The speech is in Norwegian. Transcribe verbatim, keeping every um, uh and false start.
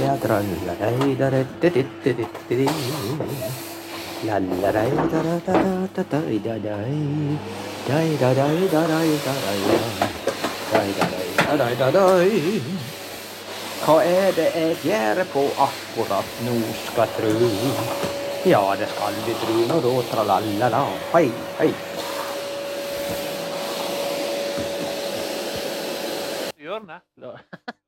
ja trallarei da da da da da da da. Lallarei da da da da da da da da da da da da da da da da da. Hva er det jeg gjør på akkurat nå skal tru? Ja, det skal vi tru nå da, tralala, hei, hei. Hjørnet.